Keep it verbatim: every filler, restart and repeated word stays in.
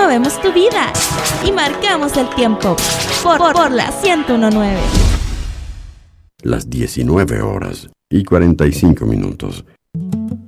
movemos tu vida y marcamos el tiempo por, por, por la ciento uno punto nueve. Las diecinueve horas y cuarenta y cinco minutos.